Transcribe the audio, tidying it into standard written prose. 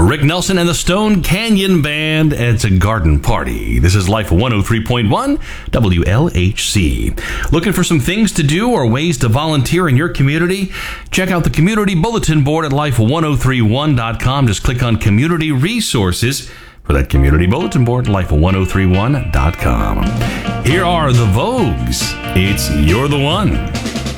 Rick Nelson and the Stone Canyon Band. It's a garden party. This is Life 103.1 WLHC. Looking for some things to do or ways to volunteer in your community? Check out the community bulletin board at life1031.com. Just click on community resources for that community bulletin board, life1031.com. Here are the Vogues. It's You're the One.